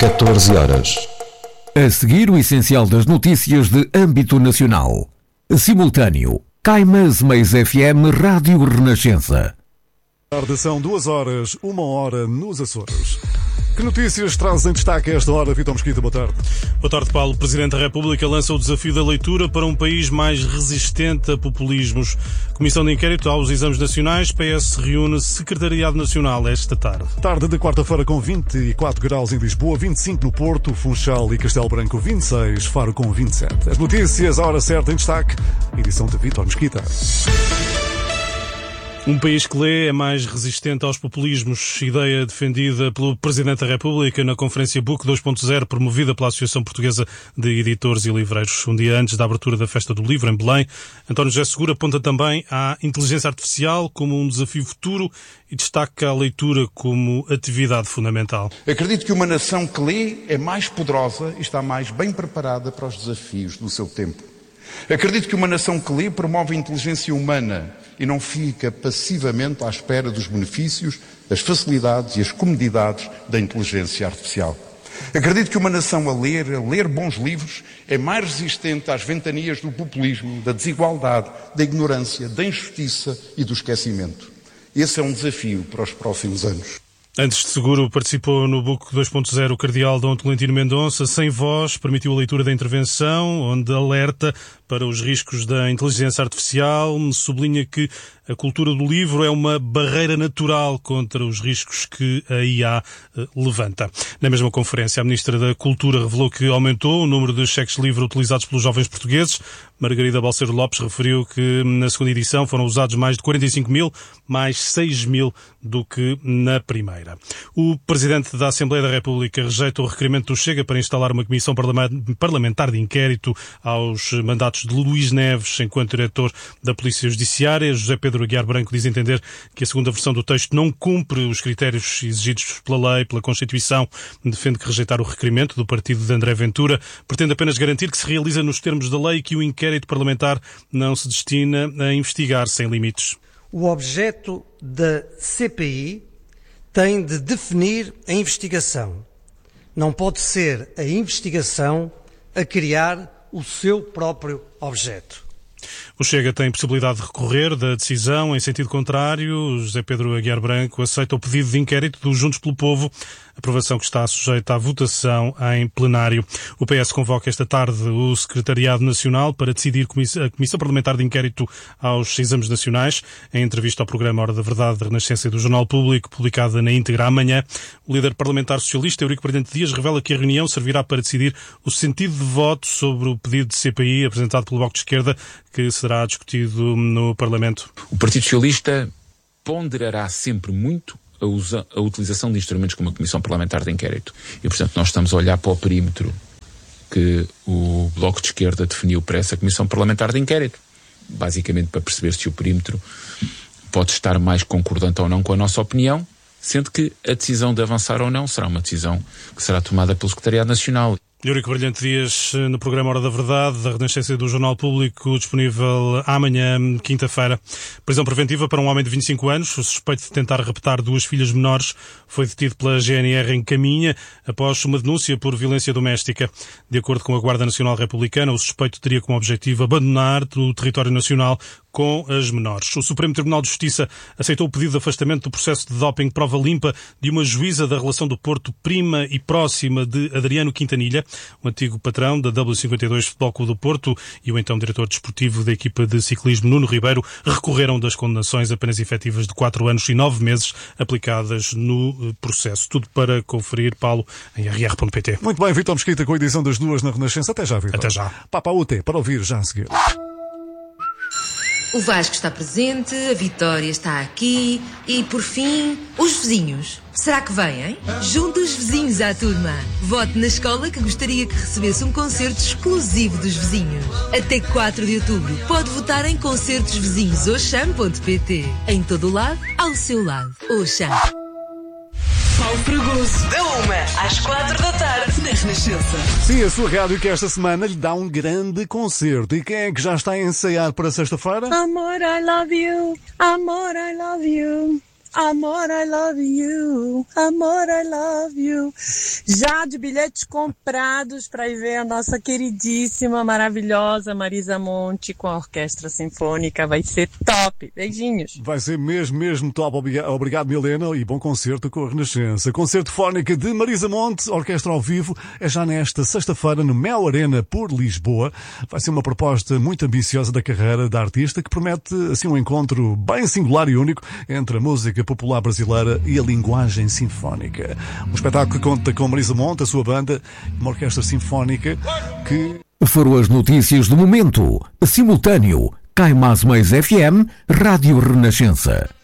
14 horas. A seguir, o essencial das notícias de âmbito nacional. Simultâneo. Caimãs Meias FM Rádio Renascença. Tarde são 2 horas, 1 hora nos Açores. Que notícias traz em destaque a esta hora, Vítor Mesquita? Boa tarde. Boa tarde, Paulo. O Presidente da República lança o desafio da leitura para um país mais resistente a populismos. Comissão de Inquérito aos Exames Nacionais, PS reúne Secretariado Nacional esta tarde. Tarde de quarta-feira com 24 graus em Lisboa, 25 no Porto, Funchal e Castelo Branco 26, Faro com 27. As notícias, a hora certa em destaque, edição de Vítor Mesquita. Um país que lê é mais resistente aos populismos. Ideia defendida pelo Presidente da República na Conferência Book 2.0, promovida pela Associação Portuguesa de Editores e Livreiros. Um dia antes da abertura da Festa do Livro, em Belém, António José Seguro aponta também à inteligência artificial como um desafio futuro e destaca a leitura como atividade fundamental. Acredito que uma nação que lê é mais poderosa e está mais bem preparada para os desafios do seu tempo. Acredito que uma nação que lê promove a inteligência humana e não fica passivamente à espera dos benefícios, as facilidades e as comodidades da inteligência artificial. Acredito que uma nação a ler bons livros, é mais resistente às ventanias do populismo, da desigualdade, da ignorância, da injustiça e do esquecimento. Esse é um desafio para os próximos anos. Antes de Seguro, participou no Book 2.0 o cardeal Dom Tolentino Mendonça. Sem voz, permitiu a leitura da intervenção, onde alerta para os riscos da inteligência artificial. Sublinha que a cultura do livro é uma barreira natural contra os riscos que a IA levanta. Na mesma conferência, a Ministra da Cultura revelou que aumentou o número de cheques livre utilizados pelos jovens portugueses. Margarida Balseiro Lopes referiu que na segunda edição foram usados mais de 45 mil, mais 6 mil do que na primeira. O Presidente da Assembleia da República rejeita o requerimento do Chega para instalar uma comissão parlamentar de inquérito aos mandatos de Luís Neves enquanto diretor da Polícia Judiciária. José Pedro Aguiar Branco diz entender que a segunda versão do texto não cumpre os critérios exigidos pela lei, pela Constituição. Defende que rejeitar o requerimento do partido de André Ventura pretende apenas garantir que se realiza nos termos da lei e que o inquérito parlamentar não se destina a investigar sem limites. O objeto da CPI tem de definir a investigação. Não pode ser a investigação a criar o seu próprio objeto. O Chega tem possibilidade de recorrer da decisão em sentido contrário. José Pedro Aguiar Branco aceita o pedido de inquérito do Juntos pelo Povo, aprovação que está sujeita à votação em plenário. O PS convoca esta tarde o Secretariado Nacional para decidir a Comissão Parlamentar de Inquérito aos Exames Nacionais. Em entrevista ao programa Hora da Verdade da Renascença e do Jornal Público, publicada na íntegra amanhã, o líder parlamentar socialista, Eurico Brilhante Dias, revela que a reunião servirá para decidir o sentido de voto sobre o pedido de CPI apresentado pelo Bloco de Esquerda, que será discutido no Parlamento. O Partido Socialista ponderará sempre muito a utilização de instrumentos como a Comissão Parlamentar de Inquérito. E, portanto, nós estamos a olhar para o perímetro que o Bloco de Esquerda definiu para essa Comissão Parlamentar de Inquérito, basicamente para perceber se o perímetro pode estar mais concordante ou não com a nossa opinião, sendo que a decisão de avançar ou não será uma decisão que será tomada pelo Secretariado Nacional. Eurico Brilhante Dias, no programa Hora da Verdade, da Renascença e do Jornal Público, disponível amanhã, quinta-feira. Prisão preventiva para um homem de 25 anos, o suspeito de tentar raptar 2 filhas menores, foi detido pela GNR em Caminha, após uma denúncia por violência doméstica. De acordo com a Guarda Nacional Republicana, o suspeito teria como objetivo abandonar o território nacional com as menores. O Supremo Tribunal de Justiça aceitou o pedido de afastamento do processo de doping prova limpa de uma juíza da relação do Porto, prima e próxima de Adriano Quintanilha, o antigo patrão da W52 Futebol Clube do Porto, e o então diretor desportivo da equipa de ciclismo, Nuno Ribeiro, recorreram das condenações apenas efetivas de 4 anos e 9 meses aplicadas no processo. Tudo para conferir, Paulo, em rr.pt. Muito bem, Vítor Mesquita com a edição das 2 na Renascença. Até já, Vítor. Até já. Papa UT, para ouvir já a seguir. O Vasco está presente, a Vitória está aqui e, por fim, os vizinhos. Será que vêm, hein? Junte os vizinhos à turma. Vote na escola que gostaria que recebesse um concerto exclusivo dos vizinhos. Até 4 de outubro pode votar em concertosvizinhos.oxam.pt. Em todo o lado, ao seu lado. Oxam. Paulo Fragoso, da 1 às 4 da tarde, na Renascença. Sim, a sua rádio que esta semana lhe dá um grande concerto. E quem é que já está a ensaiar para sexta-feira? Amor, I love you. Amor, I love you. Amor, I love you. Amor, I love you. Já de bilhetes comprados para ir ver a nossa queridíssima, maravilhosa Marisa Monte com a Orquestra Sinfônica. Vai ser top. Beijinhos. Vai ser mesmo top. Obrigado, Milena, e bom concerto com a Renascença. Concerto fónico de Marisa Monte, orquestra ao vivo, é já nesta sexta-feira no Mel Arena por Lisboa. Vai ser uma proposta muito ambiciosa da carreira da artista que promete assim um encontro bem singular e único entre a música popular brasileira e a linguagem sinfónica. Um espetáculo que conta com Marisa Monte, a sua banda, uma orquestra sinfónica que... Foram as notícias do momento. Simultâneo. Cai Mais FM, Rádio Renascença.